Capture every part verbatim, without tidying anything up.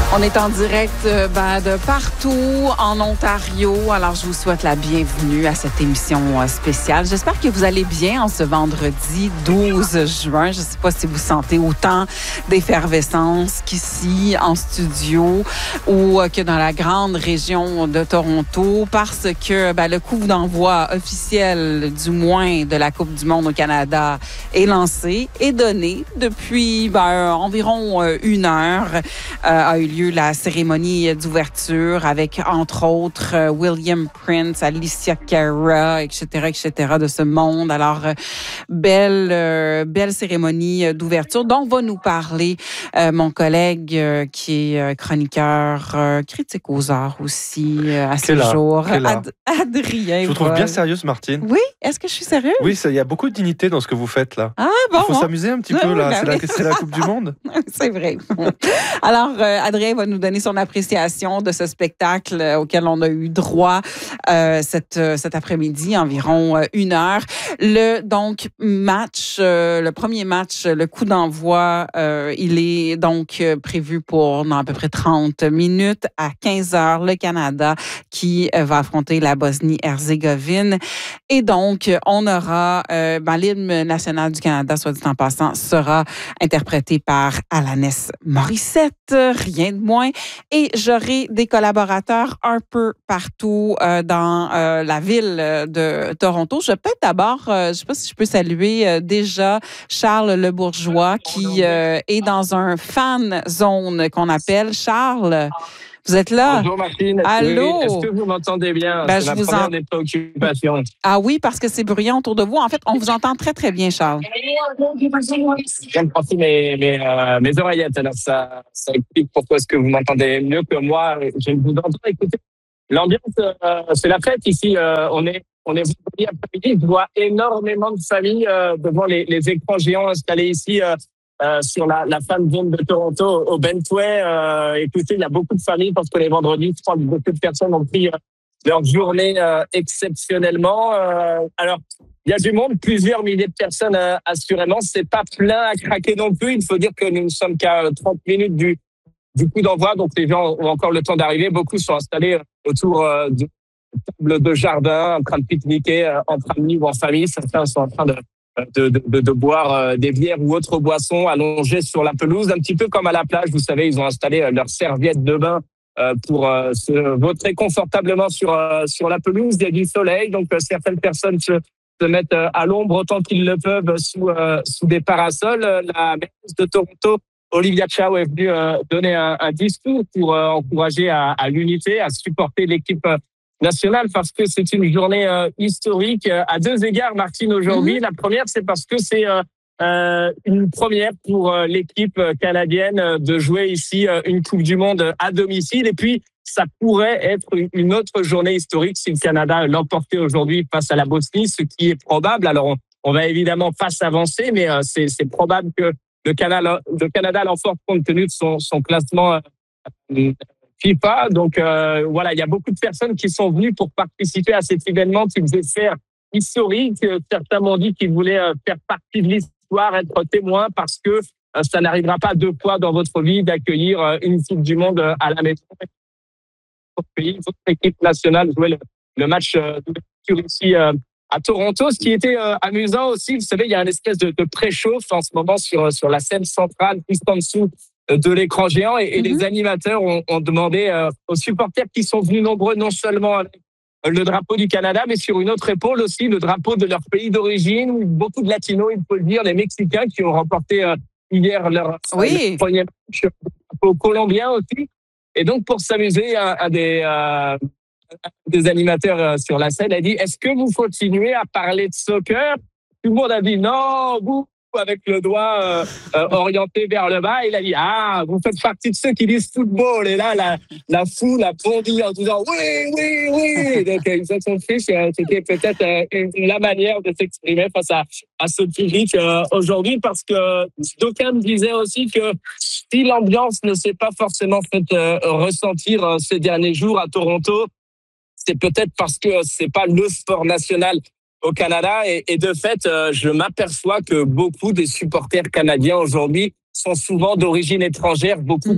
On est en direct euh, ben, de partout en Ontario. Alors, je vous souhaite la bienvenue à cette émission euh, spéciale. J'espère que vous allez bien en ce vendredi douze juin. Je ne sais pas si vous sentez autant d'effervescence qu'ici en studio ou euh, que dans la grande région de Toronto parce que ben, le coup d'envoi officiel, du moins, de la Coupe du monde au Canada est lancé, est donné depuis ben, environ euh, une heure. Euh, a eu lieu la cérémonie d'ouverture avec, entre autres, euh, William Prince, Alicia Cara, et cetera, et cetera de ce monde. Alors, euh, belle, euh, belle cérémonie d'ouverture dont va nous parler euh, mon collègue euh, qui est euh, chroniqueur euh, critique aux arts aussi euh, à ce jour, Ad- Adrien. Je vous trouve bien sérieuse, Martine. Oui? Est-ce que je suis sérieuse? Oui, il y a beaucoup de dignité dans ce que vous faites là. Ah bon? Il faut s'amuser un petit oui, peu là. Ben c'est, oui. la, c'est la Coupe du monde. C'est vrai. Alors, euh, Adrien va nous donner son appréciation de ce spectacle auquel on a eu droit euh, cette, cet après-midi, environ euh, une heure. Le donc match, euh, le premier match, le coup d'envoi, euh, il est donc euh, prévu pour dans à peu près trente minutes à quinze heures. Le Canada qui euh, va affronter la Bosnie-Herzégovine. Et donc, on aura euh, ben, l'hymne national du Canada, soit dit en passant, sera interprété par Alanis Morissette, rien de moins. Et j'aurai des collaborateurs un peu partout euh, dans euh, la ville de Toronto. Je vais peut-être d'abord, euh, je ne sais pas si je peux saluer euh, déjà Charles Le Bourgeois qui euh, est dans un fan zone qu'on appelle. Charles, vous êtes là? Bonjour Martine. Allô? Est-ce que vous m'entendez bien? Ben, C'est je ma vous première en... des préoccupations. Ah oui, parce que c'est bruyant autour de vous. En fait, on vous entend très, très bien, Charles. Je viens de prendre mes, mes, euh, mes oreillettes. Alors ça, ça explique pourquoi est-ce que vous m'entendez mieux que moi. Je vous entends. Écoutez, l'ambiance, euh, c'est la fête ici. Euh, on est on est vendredi après-midi. Je vois énormément de familles euh, devant les, les écrans géants installés ici euh, euh, sur la, la fan zone de Toronto, au Bentway. Euh, écoutez, il y a beaucoup de familles parce que les vendredis, je crois que beaucoup de personnes ont pris euh, leur journée euh, exceptionnellement. Euh, alors, il y a du monde, plusieurs milliers de personnes euh, assurément. C'est pas plein à craquer non plus. Il faut dire que nous ne sommes qu'à trente minutes du, du coup d'envoi, donc les gens ont encore le temps d'arriver. Beaucoup sont installés autour euh, de tables de jardin, en train de pique-niquer euh, entre amis ou en famille. Certains sont en train de de, de, de boire euh, des bières ou autres boissons allongées sur la pelouse, un petit peu comme à la plage. Vous savez, ils ont installé euh, leurs serviettes de bain euh, pour euh, se vautrer confortablement sur euh, sur la pelouse. Il y a du soleil, donc euh, certaines personnes se, se mettent euh, à l'ombre autant qu'ils le peuvent sous euh, sous des parasols. La mairesse de Toronto, Olivia Chow, est venue euh, donner un, un discours pour euh, encourager à, à l'unité, à supporter l'équipe euh, nationale, parce que c'est une journée euh, historique euh, à deux égards, Martine, aujourd'hui. Mm-hmm. La première, c'est parce que c'est euh, euh, une première pour euh, l'équipe canadienne euh, de jouer ici euh, une Coupe du monde à domicile. Et puis, ça pourrait être une autre journée historique si le Canada l'emportait aujourd'hui face à la Bosnie, ce qui est probable. Alors, on, on va évidemment pas s'avancer, mais euh, c'est, c'est probable que le Canada, le Canada l'emporte compte tenu de son, son classement euh, FIFA. Donc euh, voilà, il y a beaucoup de personnes qui sont venues pour participer à cet événement qui devait faire historique. Certains m'ont dit qu'ils voulaient faire partie de l'histoire, être témoins, parce que euh, ça n'arrivera pas deux fois dans votre vie d'accueillir euh, une Coupe du monde à la maison. Votre pays, votre équipe nationale jouait le, le match euh, d'ouverture ici euh, à Toronto. Ce qui était euh, amusant aussi, vous savez, il y a une espèce de, de préchauffe en ce moment sur sur la scène centrale, juste en dessous de l'écran géant, et, et mm-hmm. les animateurs ont, ont demandé euh, aux supporters qui sont venus nombreux, non seulement avec le drapeau du Canada, mais sur une autre épaule aussi, le drapeau de leur pays d'origine. Beaucoup de Latinos, il faut le dire, les Mexicains qui ont remporté euh, hier leur, oui. leur premier match, le drapeau colombien aussi. Et donc, pour s'amuser, un, un, des, euh, un des animateurs euh, sur la scène a dit « Est-ce que vous continuez à parler de soccer ?» Tout le monde a dit « Non, vous !» avec le doigt euh, euh, orienté vers le bas. Il a dit « Ah, vous faites partie de ceux qui disent football. » Et là, la, la foule a bondi en disant « Oui, oui, oui !» Donc, ils se sont fichus. C'était peut-être euh, la manière de s'exprimer face à, à ce public euh, aujourd'hui, parce que d'aucuns me disaient aussi que si l'ambiance ne s'est pas forcément fait euh, ressentir euh, ces derniers jours à Toronto, c'est peut-être parce que c'est pas le sport national au Canada, et, et de fait, euh, je m'aperçois que beaucoup des supporters canadiens aujourd'hui sont souvent d'origine étrangère. Beaucoup de,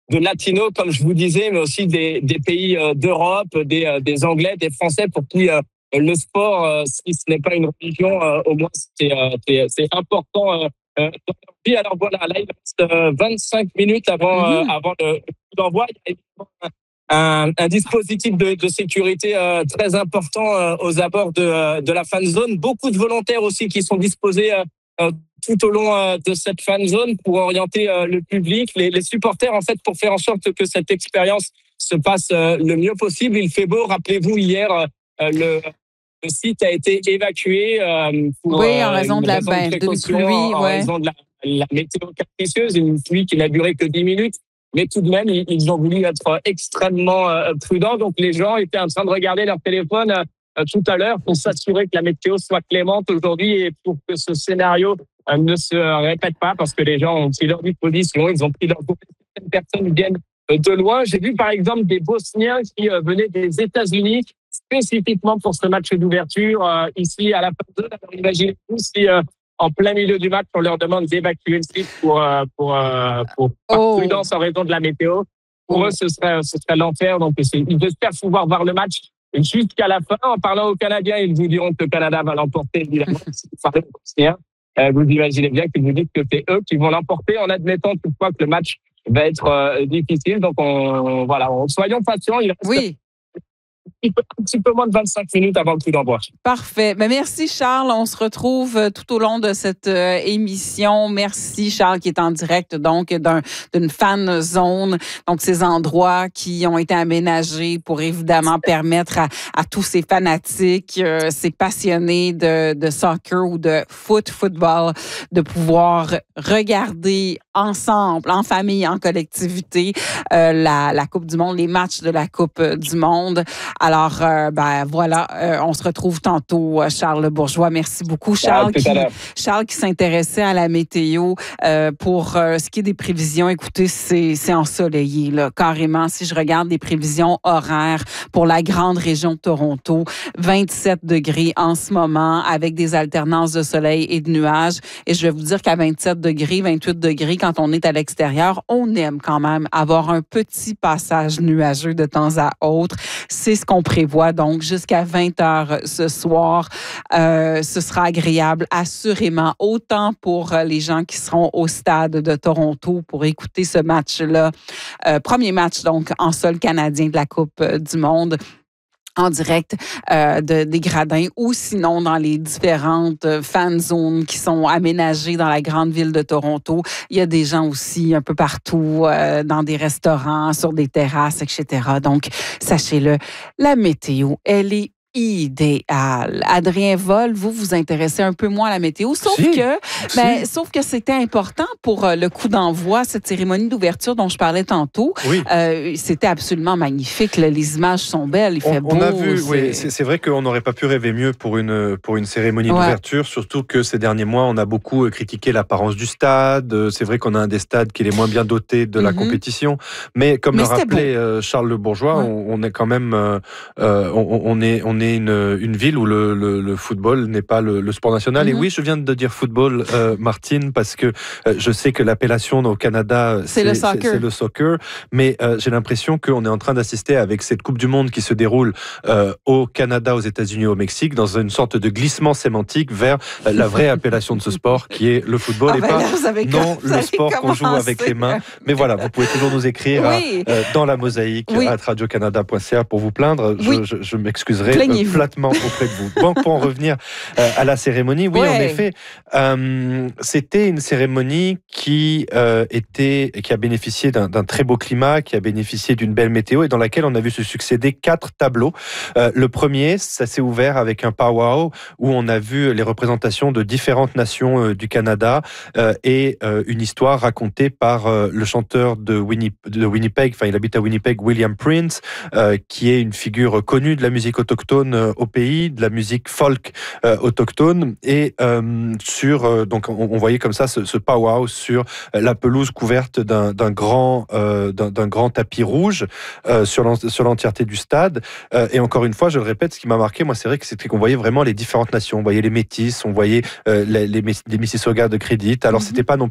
de latinos, comme je vous disais, mais aussi des, des pays euh, d'Europe, des, euh, des Anglais, des Français pour qui euh, le sport, euh, si ce n'est pas une religion, euh, au moins c'est, euh, c'est, c'est important euh, euh, dans leur vie. Alors voilà, là il reste euh, vingt-cinq minutes avant, euh, Mhm. avant avant le, le coup d'envoi. Il y a évidemment un, un dispositif de, de sécurité euh, très important euh, aux abords de, euh, de la fan zone. Beaucoup de volontaires aussi qui sont disposés euh, euh, tout au long euh, de cette fan zone pour orienter euh, le public, les, les supporters en fait, pour faire en sorte que cette expérience se passe euh, le mieux possible. Il fait beau. Rappelez-vous, hier, euh, le, le site a été évacué euh, pour Oui, en euh, raison une de la raison ben, de de précaution, pluie, en ouais. raison de la, la météo capricieuse, une pluie qui n'a duré que dix minutes. Mais tout de même, ils ont voulu être extrêmement euh, prudents. Donc, les gens étaient en train de regarder leur téléphone euh, tout à l'heure pour s'assurer que la météo soit clémente aujourd'hui et pour que ce scénario euh, ne se répète pas, parce que les gens ont pris leur disposition, ils ont pris leur disposition. Certaines personnes viennent de loin. J'ai vu, par exemple, des Bosniens qui euh, venaient des États-Unis spécifiquement pour ce match d'ouverture euh, ici à la fin de. Alors, imaginez-vous si euh, en plein milieu du match, on leur demande d'évacuer le site pour, euh, pour, euh, pour par Oh. prudence en raison de la météo. Pour Oh. eux, ce serait, ce serait l'enfer. Donc, c'est, ils espèrent pouvoir voir le match jusqu'à la fin. En parlant aux Canadiens, ils vous diront que le Canada va l'emporter, évidemment. Si vous parlez aux Bosniens, euh, vous imaginez bien qu'ils vous disent que c'est eux qui vont l'emporter, en admettant toutefois que le match va être euh, difficile. Donc, on, voilà, on, soyons patients. Il reste Oui. un petit peu moins de vingt-cinq minutes avant le coup d'envoi. Parfait. Mais merci, Charles. On se retrouve tout au long de cette euh, émission. Merci, Charles, qui est en direct, donc, d'un, d'une fan zone. Donc, ces endroits qui ont été aménagés pour, évidemment, permettre à, à tous ces fanatiques, euh, ces passionnés de, de soccer ou de foot, football, de pouvoir regarder ensemble, en famille, en collectivité, euh, la, la Coupe du Monde, les matchs de la Coupe du Monde. Alors, euh, ben voilà, euh, on se retrouve tantôt, Charles Le Bourgeois. Merci beaucoup, Charles, Ah, qui, Charles qui s'intéressait à la météo. Euh, pour euh, ce qui est des prévisions, écoutez, c'est, c'est ensoleillé, là, carrément. Si je regarde les prévisions horaires pour la grande région de Toronto, vingt-sept degrés en ce moment, avec des alternances de soleil et de nuages. Et je vais vous dire qu'à vingt-sept degrés, vingt-huit degrés, quand on est à l'extérieur, on aime quand même avoir un petit passage nuageux de temps à autre. C'est ce qu'on prévoit, donc, jusqu'à vingt heures ce soir. Euh, ce sera agréable, assurément, autant pour les gens qui seront au stade de Toronto pour écouter ce match-là. Euh, premier match, donc, en sol canadien de la Coupe du Monde, en direct euh, de, des gradins, ou sinon dans les différentes fan zones qui sont aménagées dans la grande ville de Toronto. Il y a des gens aussi un peu partout, euh, dans des restaurants, sur des terrasses, et cetera. Donc, sachez-le, la météo, elle est idéal. Adrien Vol, vous vous intéressez un peu moins à la météo, sauf si, que, si. ben, sauf que c'était important pour euh, le coup d'envoi, cette cérémonie d'ouverture dont je parlais tantôt. Oui. Euh, c'était absolument magnifique. Là, les images sont belles, il fait on, beau. on a vu, c'est... oui, c'est, c'est vrai qu'on n'aurait pas pu rêver mieux pour une pour une cérémonie Ouais. d'ouverture, surtout que ces derniers mois, on a beaucoup critiqué l'apparence du stade. C'est vrai qu'on a un des stades qui est les moins bien dotés de la Mm-hmm. compétition, mais comme Mais le rappelait euh, Charles Le Bourgeois, ouais. on, on est quand même, euh, on, on est on est une, une ville où le, le, le football n'est pas le, le sport national. Mm-hmm. Et oui, je viens de dire football, euh, Martine, parce que euh, je sais que l'appellation au Canada, c'est, c'est, le, soccer. c'est, c'est le soccer, mais euh, j'ai l'impression qu'on est en train d'assister avec cette Coupe du Monde qui se déroule euh, au Canada, aux États-Unis et au Mexique, dans une sorte de glissement sémantique vers euh, la vraie appellation de ce sport, qui est le football, ah et ben pas là, vous avez non vous le sport qu'on joue avec les mains. Mais voilà, vous pouvez toujours nous écrire oui. à, euh, dans la mosaïque oui. à radio canada point c a pour vous plaindre. Je, oui. je, je m'excuserai euh, platement auprès de vous. Bon, pour en revenir euh, à la cérémonie, oui, ouais. en effet, euh, c'était une cérémonie qui euh, était, qui a bénéficié d'un, d'un très beau climat, qui a bénéficié d'une belle météo et dans laquelle on a vu se succéder quatre tableaux. Euh, le premier, ça s'est ouvert avec un powwow où on a vu les représentations de différentes nations euh, du Canada euh, et euh, une histoire racontée par euh, le chanteur de, Winnie, de Winnipeg, enfin il habite à Winnipeg, William Prince, euh, qui est une figure connue de la musique autochtone euh, au pays, de la musique folk euh, autochtone, et euh, sur euh, donc on, on voyait comme ça ce, ce powwow sur euh, la pelouse couverte d'un, d'un grand euh, d'un, d'un grand tapis rouge euh, sur, l'en, sur l'entièreté du stade. Euh, et encore une fois, je le répète, ce qui m'a marqué, moi, c'est vrai que c'était qu'on voyait vraiment les différentes nations. On voyait les Métis, on voyait euh, les, les, les Mississaugas de Credit. Alors, mm-hmm. c'était pas non plus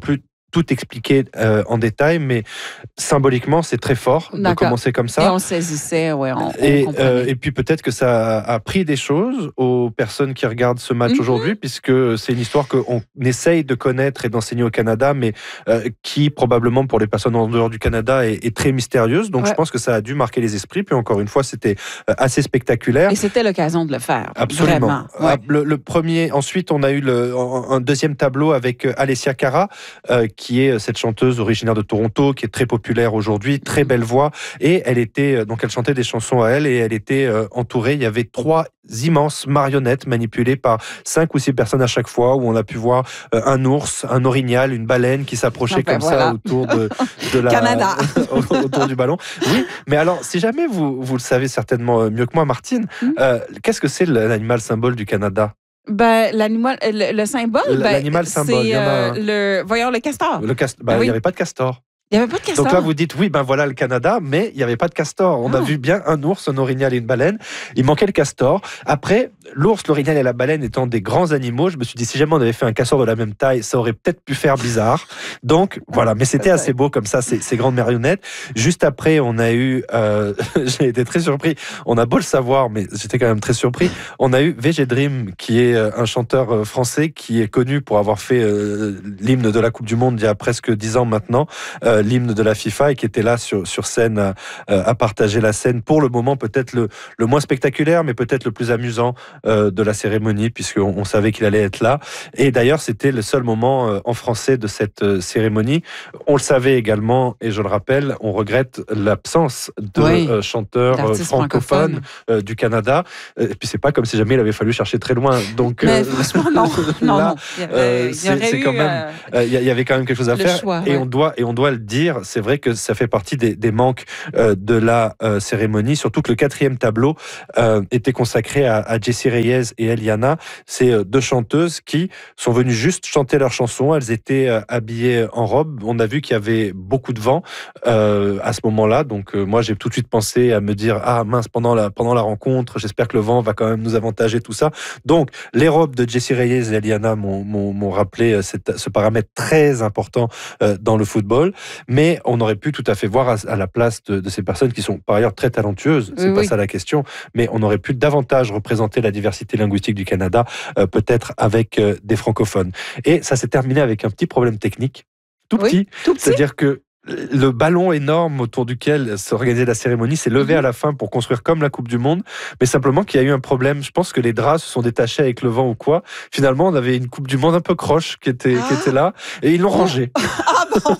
tout expliquer euh, en détail, mais symboliquement, c'est très fort de commencer comme ça. Et on saisissait, ouais, on, et, on euh, et puis peut-être que ça a appris des choses aux personnes qui regardent ce match mm-hmm. aujourd'hui, puisque c'est une histoire qu'on essaye de connaître et d'enseigner au Canada, mais euh, qui, probablement, pour les personnes en dehors du Canada, est, est très mystérieuse. Donc, ouais. je pense que ça a dû marquer les esprits. Puis, encore une fois, c'était assez spectaculaire. Et c'était l'occasion de le faire. Absolument. Ouais. Le, le premier, ensuite, on a eu le, un deuxième tableau avec Alessia Cara, euh, qui est cette chanteuse originaire de Toronto, qui est très populaire aujourd'hui, très belle voix, et elle était, donc elle chantait des chansons à elle, et elle était euh, entourée, il y avait trois immenses marionnettes manipulées par cinq ou six personnes à chaque fois, où on a pu voir euh, un ours, un orignal, une baleine qui s'approchait ben comme voilà. ça autour de, de la... Canada. autour du ballon. Oui, mais alors, si jamais vous, vous le savez certainement mieux que moi, Martine, mm. euh, qu'est-ce que c'est l'animal symbole du Canada? Ben, l'animal, le, le symbole, ben, l'animal symbole, c'est euh, le, voyons, le castor. Le cast... ben, oui. Il n'y avait pas de castor. Il n'y avait pas de castor. Donc là, vous dites, oui, ben voilà le Canada, mais il n'y avait pas de castor. On ah. a vu bien un ours, un orignal et une baleine. Il manquait le castor. Après, l'ours, l'orignal et la baleine étant des grands animaux, je me suis dit, si jamais on avait fait un castor de la même taille, ça aurait peut-être pu faire bizarre. Donc, voilà. Mais c'était assez beau comme ça, ces, ces grandes marionnettes. Juste après, on a eu, euh, j'ai été très surpris. On a beau le savoir, mais j'étais quand même très surpris. On a eu V G Dream, qui est un chanteur français qui est connu pour avoir fait euh, l'hymne de la Coupe du Monde il y a presque dix ans maintenant. Euh, l'hymne de la FIFA et qui était là sur, sur scène à, à partager la scène pour le moment peut-être le, le moins spectaculaire mais peut-être le plus amusant euh, de la cérémonie puisqu'on on savait qu'il allait être là et d'ailleurs c'était le seul moment euh, en français de cette euh, cérémonie. On le savait également et je le rappelle, on regrette l'absence de oui, euh, chanteurs euh, francophones euh, du Canada et puis c'est pas comme si jamais il avait fallu chercher très loin donc mais euh, franchement non, non, là, non. Il y, avait, euh, c'est, il y c'est quand même euh, il y avait quand même quelque chose à faire choix, et ouais. on doit et on doit le dire, c'est vrai que ça fait partie des, des manques euh, de la euh, cérémonie, surtout que le quatrième tableau euh, était consacré à, à Jessie Reyes et Eliana. C'est euh, deux chanteuses qui sont venues juste chanter leurs chansons. Elles étaient euh, habillées en robe. On a vu qu'il y avait beaucoup de vent euh, à ce moment-là. Donc euh, moi, j'ai tout de suite pensé à me dire ah mince pendant la pendant la rencontre, j'espère que le vent va quand même nous avantager tout ça. Donc les robes de Jessie Reyes et Eliana m'ont, m'ont, m'ont rappelé cette, ce paramètre très important euh, dans le football. Mais on aurait pu tout à fait voir à, à la place de, de ces personnes qui sont par ailleurs très talentueuses, c'est oui, pas oui. ça la question, mais on aurait pu davantage représenter la diversité linguistique du Canada, euh, peut-être avec euh, des francophones. Et ça s'est terminé avec un petit problème technique, tout oui, petit, tout petit. C'est-à-dire que le ballon énorme autour duquel s'organisait la cérémonie s'est levé mmh. à la fin pour construire comme la Coupe du Monde, mais simplement qu'il y a eu un problème. Je pense que les draps se sont détachés avec le vent ou quoi. Finalement, on avait une Coupe du Monde un peu croche qui était, ah. qui était là et ils l'ont rangée. Ah bon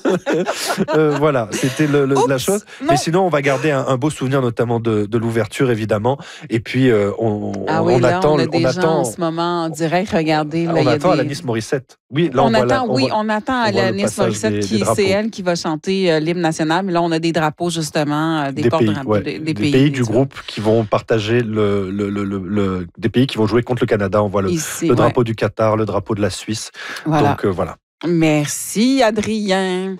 euh, Voilà, c'était le, le, la chose. Non. Mais sinon, on va garder un, un beau souvenir, notamment de, de l'ouverture, évidemment. Et puis, euh, on, ah on, oui, on là, attend. On a des on gens attend, en ce moment en direct. Regardez. Là, on attend des... Alanis Morissette. Oui, là, on, on attend, la, on oui, voit, on attend Alanis Morissette, des, qui des c'est elle qui va chanter euh, l'hymne national. Mais là, on a des drapeaux, justement, euh, des, des porte-drapeaux ouais, des, des, des pays. pays du groupe qui vont partager le, le, le, le, le, des pays qui vont jouer contre le Canada. On voit le, Ici, le drapeau ouais. du Qatar, le drapeau de la Suisse. Voilà. Donc, euh, voilà. Merci, Adrien.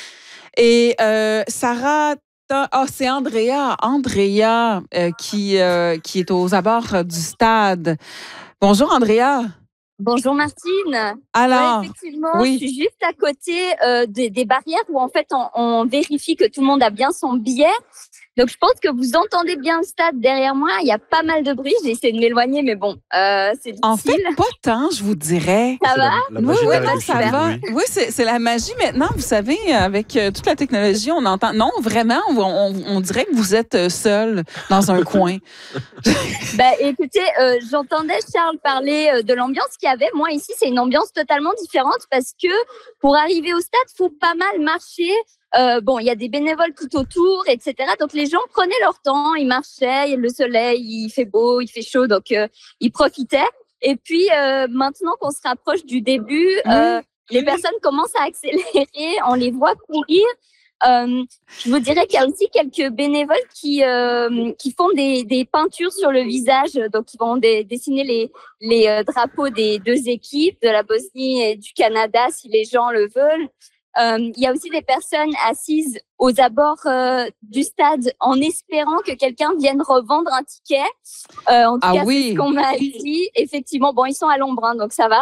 Et euh, Sarah... Ah, oh, c'est Andrea. Andrea euh, qui, euh, qui est aux abords du stade. Bonjour, Andrea. Bonjour Martine. Alors, ouais, effectivement, oui. je suis juste à côté euh, des, des barrières où en fait on, on vérifie que tout le monde a bien son billet. Donc je pense que vous entendez bien le stade derrière moi. Il y a pas mal de bruit. J'ai essayé de m'éloigner, mais bon, euh, c'est difficile. En fait, pas tant, je vous dirais. Ça va? La, la oui, oui, là, ça va. Oui, oui c'est, c'est la magie maintenant. Vous savez, avec euh, toute la technologie, on entend. Non, vraiment, on, on, on dirait que vous êtes seul dans un coin. Ben, écoutez, euh, j'entendais Charles parler euh, de l'ambiance qu'il y avait. Moi, ici, c'est une ambiance totalement différente parce que pour arriver au stade, faut pas mal marcher. Euh, bon, il y a des bénévoles tout autour, et cetera. Donc, les gens prenaient leur temps, ils marchaient, le soleil, il fait beau, il fait chaud, donc euh, ils profitaient. Et puis, euh, maintenant qu'on se rapproche du début, euh, les personnes commencent à accélérer, on les voit courir. Euh, je vous dirais qu'il y a aussi quelques bénévoles qui euh, qui font des, des peintures sur le visage, donc ils vont dé- dessiner les les euh, drapeaux des deux équipes, de la Bosnie et du Canada, si les gens le veulent. Euh, il y a aussi des personnes assises aux abords euh, du stade en espérant que quelqu'un vienne revendre un ticket. Euh, en tout ah cas, oui. c'est ce qu'on m'a dit. Effectivement, bon, ils sont à l'ombre, hein, donc ça va.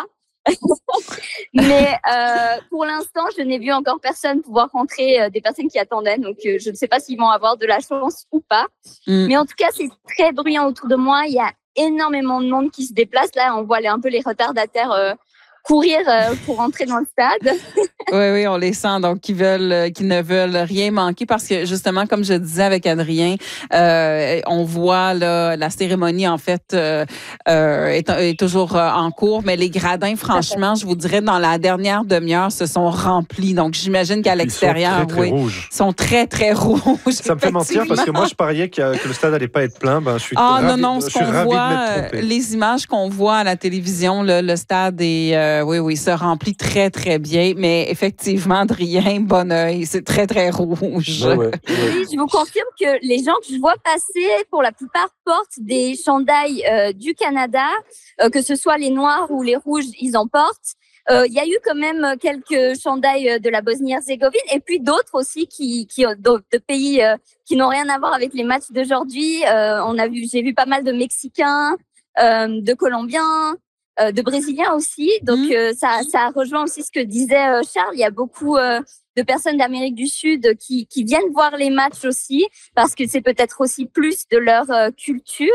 Mais euh, pour l'instant, je n'ai vu encore personne pouvoir rentrer, euh, des personnes qui attendaient. Donc, euh, je ne sais pas s'ils vont avoir de la chance ou pas. Mm. Mais en tout cas, c'est très bruyant autour de moi. Il y a énormément de monde qui se déplace. Là, on voit les, un peu les retardataires euh, courir euh, pour entrer dans le stade. Oui, oui, on les sent. Donc, qui veulent, qui ne veulent rien manquer parce que justement, comme je disais avec Adrien, euh, on voit là, la cérémonie en fait euh, euh, est, est toujours en cours, mais les gradins, franchement, je vous dirais, dans la dernière demi-heure, se sont remplis. Donc, j'imagine qu'à l'extérieur, ils sont très, très oui, rouges. sont très, très rouges. Ça me fait mentir parce que moi, je pariais que, que le stade n'allait pas être plein. Ben, je suis ah ravi, non, non, je ce suis qu'on ravi voit, de m'être trompé. Les images qu'on voit à la télévision, là, le stade est, euh, oui, oui, se remplit très, très bien, mais effectivement, Adrien, bon oeil, c'est très, très rouge. Ouais, ouais, ouais. Oui, je vous confirme que les gens que je vois passer, pour la plupart, portent des chandails euh, du Canada, euh, que ce soit les noirs ou les rouges, ils en portent. Il euh, y a eu quand même quelques chandails de la Bosnie-Herzégovine et puis d'autres aussi qui, qui de, de pays euh, qui n'ont rien à voir avec les matchs d'aujourd'hui. Euh, on a vu, j'ai vu pas mal de Mexicains, euh, de Colombiens, euh, de Brésiliens aussi. Donc mmh. euh, ça, ça rejoint aussi ce que disait euh, Charles. Il y a beaucoup euh, de personnes d'Amérique du Sud qui, qui viennent voir les matchs aussi parce que c'est peut-être aussi plus de leur euh, culture.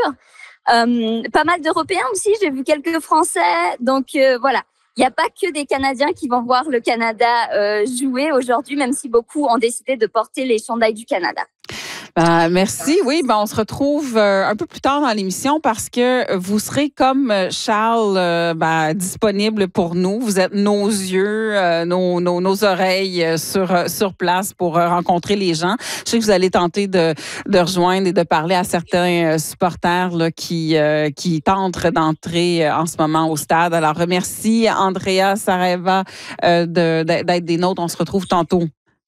Euh, pas mal d'Européens aussi. J'ai vu quelques Français. Donc euh, voilà. Il n'y a pas que des Canadiens qui vont voir le Canada euh, jouer aujourd'hui, même si beaucoup ont décidé de porter les chandails du Canada. Ben, merci. Oui, ben, on se retrouve euh, un peu plus tard dans l'émission parce que vous serez comme Charles euh, ben, disponible pour nous. Vous êtes nos yeux, euh, nos, nos, nos oreilles euh, sur, euh, sur place pour euh, rencontrer les gens. Je sais que vous allez tenter de, de rejoindre et de parler à certains euh, supporters là, qui, euh, qui tentent d'entrer euh, en ce moment au stade. Alors, remercie Andrea Sareva euh, de, d'être des nôtres. On se retrouve tantôt.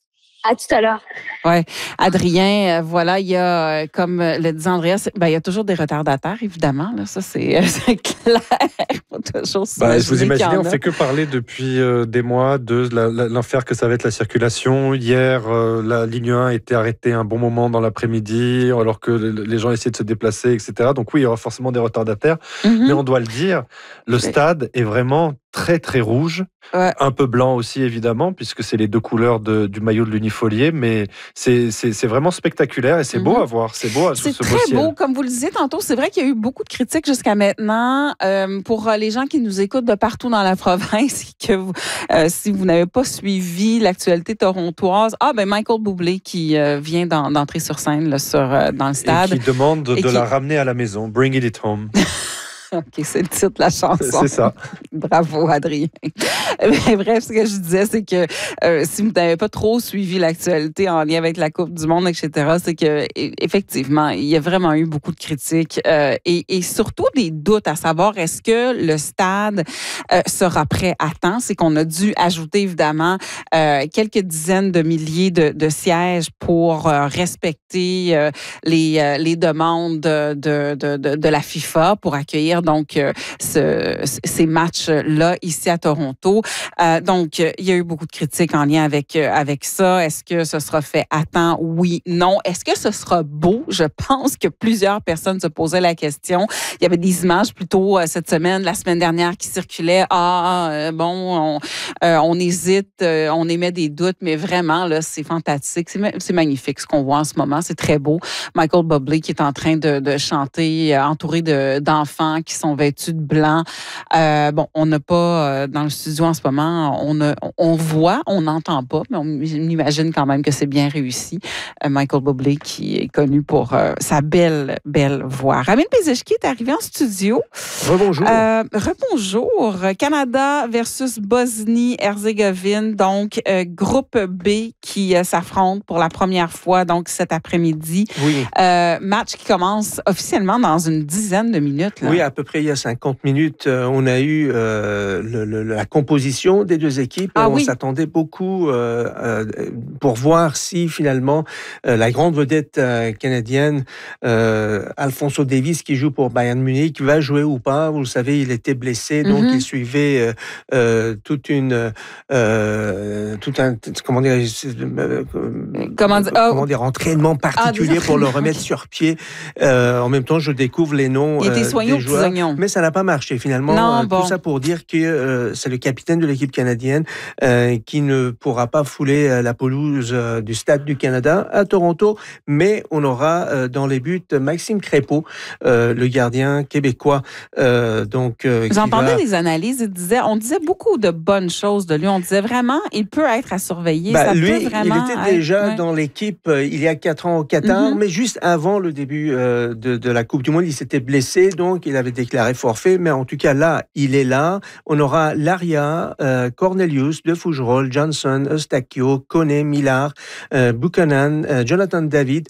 À tout à l'heure. Oui. Adrien, euh, voilà, il y a, euh, comme le disait Andrea, ben, il y a toujours des retardataires, évidemment. Là, ça, c'est, euh, c'est clair. Il faut toujours ben, vous imaginez, on ne fait que parler depuis euh, des mois de la, la, l'enfer que ça va être la circulation. Hier, euh, la ligne un a été arrêtée un bon moment dans l'après-midi, alors que les gens essaient de se déplacer, et cetera. Donc oui, il y aura forcément des retardataires. Mm-hmm. Mais on doit le dire, le stade est vraiment très, très rouge. Ouais. Un peu blanc aussi, évidemment, puisque c'est les deux couleurs de, du maillot de l'unifolié, mais c'est, c'est, c'est vraiment spectaculaire et c'est mm-hmm. beau à voir. C'est beau, c'est ce très beau ciel. beau. Comme vous le disiez tantôt, c'est vrai qu'il y a eu beaucoup de critiques jusqu'à maintenant. Euh, pour les gens qui nous écoutent de partout dans la province, que vous, euh, si vous n'avez pas suivi l'actualité torontoise, ah ben Michael Bublé qui euh, vient d'en, d'entrer sur scène là, sur, euh, dans le stade. Et qui demande de, de qui... la ramener à la maison. Bring it home. OK, c'est le titre de la chanson. C'est ça. Bravo, Adrien. Mais bref, ce que je disais, c'est que euh, si vous n'avez pas trop suivi l'actualité en lien avec la Coupe du Monde, et cetera, c'est que effectivement, il y a vraiment eu beaucoup de critiques euh, et, et surtout des doutes à savoir est-ce que le stade euh, sera prêt à temps. C'est qu'on a dû ajouter évidemment euh, quelques dizaines de milliers de, de sièges pour euh, respecter euh, les, euh, les demandes de, de, de, de la FIFA pour accueillir donc euh, ce, ces matchs-là ici à Toronto. Euh, donc, il y a eu beaucoup de critiques en lien avec, euh, avec ça. Est-ce que ce sera fait à temps? Oui, non. Est-ce que ce sera beau? Je pense que plusieurs personnes se posaient la question. Il y avait des images plutôt euh, cette semaine, la semaine dernière, qui circulaient. Ah, euh, bon, on, euh, on hésite, euh, on émet des doutes, mais vraiment, là, c'est fantastique. C'est, c'est magnifique ce qu'on voit en ce moment. C'est très beau. Michael Bublé qui est en train de, de chanter, euh, entouré de, d'enfants qui sont vêtus de blanc. Euh, bon, on n'a pas, euh, dans le studio en ce moment, on, a, on voit, on n'entend pas, mais on imagine quand même que c'est bien réussi. Euh, Michael Bublé qui est connu pour euh, sa belle, belle voix. Ramin Bezeshki est arrivé en studio. Rebonjour. Euh, rebonjour. Canada versus Bosnie-Herzégovine, donc euh, groupe B qui euh, s'affronte pour la première fois donc cet après-midi. Oui. Euh, match qui commence officiellement dans une dizaine de minutes. Là. Oui, à peu près il y a cinquante minutes, euh, on a eu euh, le, le, la composition des deux équipes. Ah, on oui. s'attendait beaucoup euh, euh, pour voir si finalement euh, la grande vedette euh, canadienne, euh, Alphonso Davies, qui joue pour Bayern Munich, va jouer ou pas. Vous le savez, il était blessé, donc mm-hmm. il suivait euh, euh, toute une, euh, tout un, comment dire, euh, comment, dire, oh. comment dire, entraînement particulier ah, pour le remettre sur pied. Euh, en même temps, je découvre les noms. Il était soigné des aux joueurs. oignons. Mais ça n'a pas marché finalement. Non, euh, bon. Tout ça pour dire que euh, c'est le capitaine de l'équipe canadienne euh, qui ne pourra pas fouler euh, la pelouse euh, du Stade du Canada à Toronto, mais on aura euh, dans les buts Maxime Crépeau, euh, le gardien québécois. Euh, donc, euh, J'entendais va... des analyses, il disait, on disait beaucoup de bonnes choses de lui. On disait vraiment, il peut être à surveiller. Bah, ça lui, peut vraiment il était être, déjà ouais. dans l'équipe euh, il y a quatre ans au Qatar, Mm-hmm. mais juste avant le début euh, de, de la Coupe du Monde, il s'était blessé, donc il avait déclaré forfait. Mais en tout cas, là, il est là. On aura Laria, euh, Cornelius, De Fougerolles, Johnson, Eustachio, Koné, Millard, euh, Buchanan, euh, Jonathan David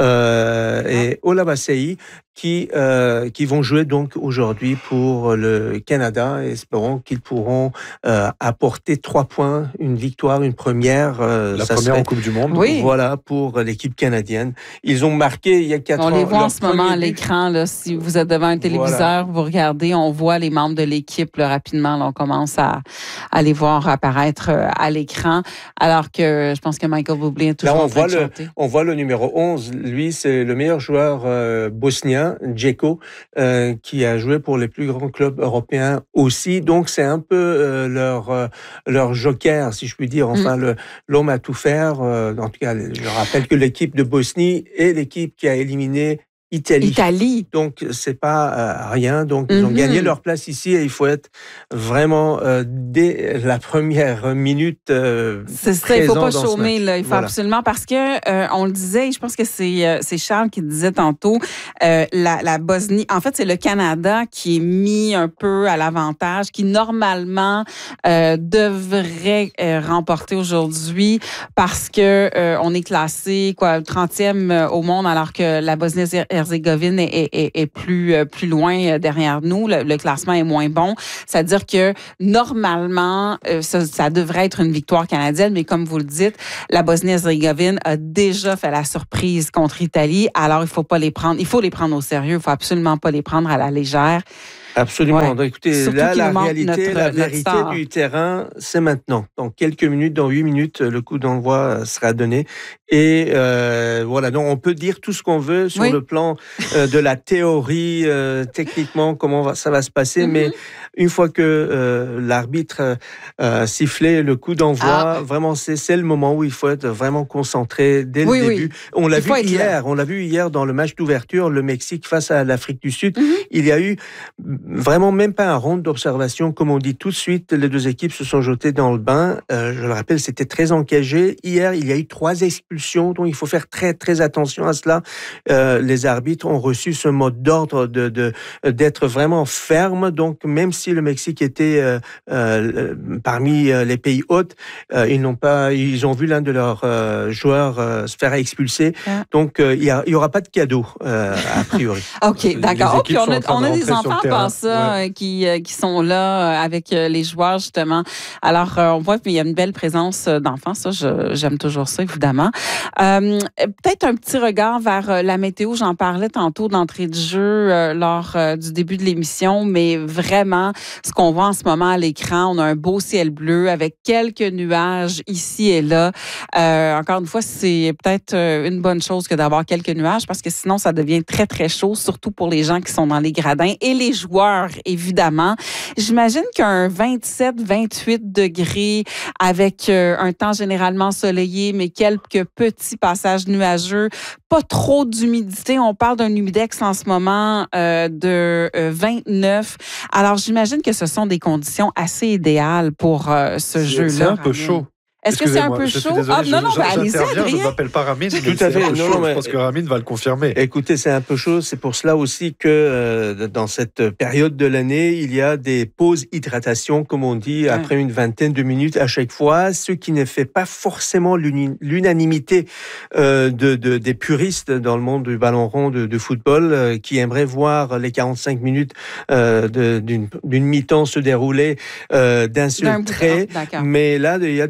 euh, ah. et Olabasei qui, euh, qui vont jouer donc aujourd'hui pour le Canada. Et espérons qu'ils pourront euh, apporter trois points, une victoire, une première. Euh, la ça première serait, en Coupe du Monde. Oui. Voilà, pour l'équipe canadienne. Ils ont marqué il y a quatre on ans. On les voit en ce moment à but. l'écran. Là, si vous êtes devant un téléviseur, voilà. Vous regardez, on voit les membres de l'équipe là, rapidement. Là, on commence à, à les voir apparaître à l'écran. Alors que je pense que Michael Bublé est toujours là, on en train voit de le, chanter. On voit le numéro onze. Lui, c'est le meilleur joueur euh, bosnien, Djeko, euh, qui a joué pour les plus grands clubs européens aussi. Donc, c'est un peu euh, leur, euh, leur joker, si je puis dire. Enfin, mm. le, l'homme à tout faire. Euh, en tout cas, je rappelle que l'équipe de Bosnie est l'équipe qui a éliminé Italie. Italie. Donc, c'est pas euh, rien. Donc, ils ont mm-hmm. gagné leur place ici et il faut être vraiment, euh, dès la première minute, euh, c'est ça, il faut pas chômer, là. Il faut voilà. absolument, parce que, euh, on le disait, je pense que c'est, euh, c'est Charles qui disait tantôt, euh, la, la Bosnie, en fait, c'est le Canada qui est mis un peu à l'avantage, qui normalement euh, devrait euh, remporter aujourd'hui parce que euh, on est classé, quoi, trentième au monde, alors que la Bosnie Herzégovine est, est, est plus, plus loin derrière nous. Le, le classement est moins bon. C'est-à-dire que normalement, ça, ça devrait être une victoire canadienne, mais comme vous le dites, la Bosnie-Herzégovine a déjà fait la surprise contre l'Italie. Alors, il faut pas les prendre. Il faut les prendre au sérieux. Il faut absolument pas les prendre à la légère. Absolument. Ouais. Donc, écoutez, surtout là, la réalité, notre, la vérité du terrain, c'est maintenant. Dans quelques minutes, dans huit minutes, le coup d'envoi sera donné. Et euh, voilà, donc on peut dire tout ce qu'on veut sur oui. le plan euh, de la théorie, euh, techniquement, comment va, ça va se passer. Mm-hmm. Mais une fois que euh, l'arbitre a sifflé le coup d'envoi, ah. vraiment, c'est, c'est le moment où il faut être vraiment concentré dès oui, le début. Oui. On l'a il vu hier, on l'a vu hier dans le match d'ouverture, le Mexique face à l'Afrique du Sud. Mm-hmm. Il y a eu vraiment même pas un round d'observation, comme on dit tout de suite. Les deux équipes se sont jetées dans le bain. Euh, je le rappelle, c'était très engagé. Hier, il y a eu trois expulsions, donc il faut faire très très attention à cela. Euh, les arbitres ont reçu ce mot d'ordre de, de d'être vraiment ferme. Donc même si le Mexique était euh, euh, parmi les pays hôtes, euh, ils n'ont pas, ils ont vu l'un de leurs euh, joueurs euh, se faire expulser. Ah. Donc euh, il y a, il y aura pas de cadeau euh, a priori. Ok, d'accord. Okay, on a, on a des enfants par ça ouais. qui qui sont là avec les joueurs justement. Alors on voit qu'il y a une belle présence d'enfants. Ça, je, j'aime toujours ça évidemment. Euh, peut-être un petit regard vers la météo. J'en parlais tantôt d'entrée de jeu euh, lors euh, du début de l'émission, mais vraiment, ce qu'on voit en ce moment à l'écran, on a un beau ciel bleu avec quelques nuages ici et là. Euh, encore une fois, c'est peut-être une bonne chose que d'avoir quelques nuages parce que sinon, ça devient très, très chaud, surtout pour les gens qui sont dans les gradins et les joueurs, évidemment. J'imagine qu'un vingt-sept, vingt-huit degrés avec euh, un temps généralement ensoleillé, mais quelques petits passages nuageux, pas trop d'humidité. On parle d'un humidex en ce moment euh, de euh, vingt-neuf. Alors, j'imagine que ce sont des conditions assez idéales pour euh, ce c'est, jeu-là. C'est un peu chaud. Est-ce que c'est un peu je chaud? Désolé, ah, non, non, je, ben, allez-y, Adrien. Je ne m'appelle pas Ramine, mais tout à fait. Non, non, mais, je pense que Ramine va le confirmer. Écoutez, c'est un peu chaud. C'est pour cela aussi que euh, dans cette période de l'année, il y a des pauses hydratation, comme on dit, ouais. après une vingtaine de minutes à chaque fois, ce qui ne fait pas forcément l'unanimité euh, de, de, des puristes dans le monde du ballon rond de, de football, euh, qui aimeraient voir les quarante-cinq minutes euh, d'une, d'une mi-temps se dérouler euh, d'un seul d'un trait. Mais là, il y a depuis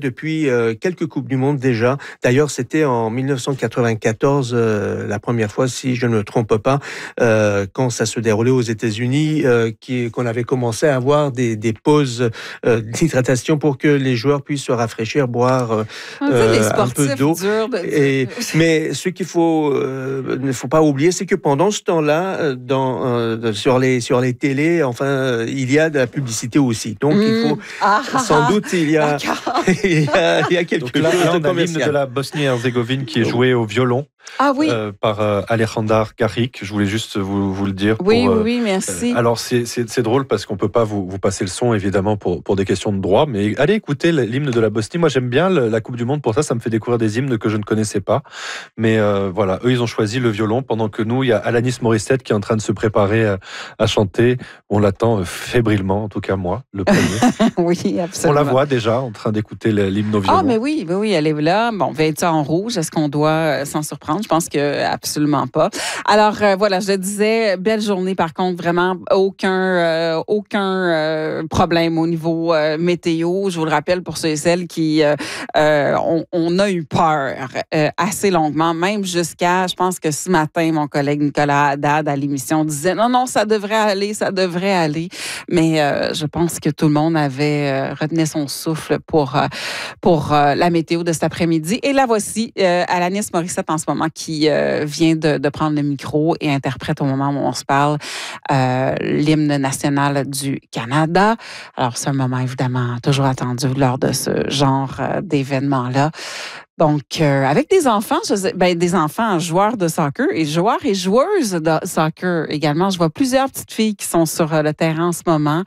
gagné euh, quelques Coupes du Monde déjà. D'ailleurs, c'était en dix-neuf cent quatre-vingt-quatorze, euh, la première fois, si je ne me trompe pas, euh, quand ça se déroulait aux États-Unis, euh, qui, qu'on avait commencé à avoir des, des pauses euh, d'hydratation pour que les joueurs puissent se rafraîchir, boire euh, euh, un peu d'eau. De... Et, mais ce qu'il faut, euh, ne faut pas oublier, c'est que pendant ce temps-là, dans, euh, sur les sur les télés, enfin, il y a de la publicité aussi. Donc, mmh. il faut ah, sans ah, doute il y a il y a, il y a quelque Donc chose là, là, de on a l'hymne de la Bosnie-Herzégovine qui est joué au violon. Ah oui. Euh, par euh, Alejandar Garic. Je voulais juste vous, vous le dire. Oui, pour, oui, euh, oui, merci. Euh, alors, c'est, c'est, c'est drôle parce qu'on ne peut pas vous, vous passer le son, évidemment, pour, pour des questions de droit, mais allez écouter l'hymne de la Bosnie. Moi, j'aime bien le, la Coupe du Monde pour ça. Ça me fait découvrir des hymnes que je ne connaissais pas. Mais euh, voilà, eux, ils ont choisi le violon, pendant que nous, il y a Alanis Morissette qui est en train de se préparer à, à chanter. On l'attend fébrilement, en tout cas moi, le premier. Oui, absolument. On la voit déjà en train d'écouter l'hymne au violon. Ah, mais oui, oui, elle est là. Bon, vêtue en rouge, est-ce qu'on doit s'en surprendre? Je pense que absolument pas. Alors, euh, voilà, je le disais, belle journée, par contre, vraiment, aucun, euh, aucun euh, problème au niveau euh, météo. Je vous le rappelle pour ceux et celles qui, euh, euh, on, on a eu peur euh, assez longuement, même jusqu'à, je pense que ce matin, mon collègue Nicolas Haddad à l'émission disait, non, non, ça devrait aller, ça devrait aller. Mais euh, je pense que tout le monde avait euh, retenu son souffle pour, euh, pour euh, la météo de cet après-midi. Et la voici, euh, Alanis Morissette en ce moment, qui euh, vient de, de prendre le micro et interprète au moment où on se parle euh, l'hymne national du Canada. Alors, c'est un moment évidemment toujours attendu lors de ce genre euh, d'événement-là. Donc, euh, avec des enfants, je sais, ben, des enfants joueurs de soccer et joueurs et joueuses de soccer également. Je vois plusieurs petites filles qui sont sur euh, le terrain en ce moment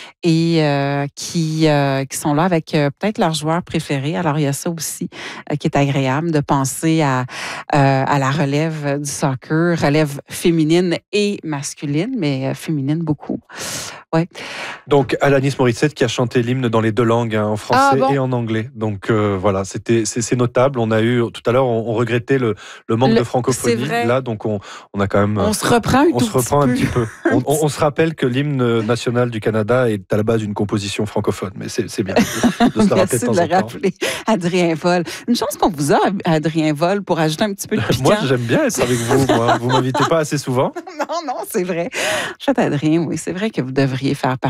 et euh, qui, euh, qui sont là avec euh, peut-être leur joueur préféré. Alors, il y a ça aussi euh, qui est agréable de penser à, euh, à la relève du soccer, relève féminine et masculine, mais euh, féminine beaucoup. Ouais. Donc, Alanis Morissette qui a chanté l'hymne dans les deux langues, hein, en français ah, bon? et en anglais. Donc, euh, voilà, c'était, c'est, c'est notable. On a eu, tout à l'heure, on, on regrettait le, le manque le, de francophonie. Là, donc, on, on a quand même... On se reprend un, on tout se reprend petit un petit peu. On, on, on se rappelle que l'hymne national du Canada est à la base une composition francophone. Mais c'est, c'est bien de, de se le rappeler de temps en temps. Adrien Vol. Une chance qu'on vous a, Adrien Vol, pour ajouter un petit peu de piquant. Moi, j'aime bien être avec vous. Moi. Vous ne m'invitez pas assez souvent. Non, non, c'est vrai. Chouette Adrien, oui, c'est vrai que vous devriez faire partie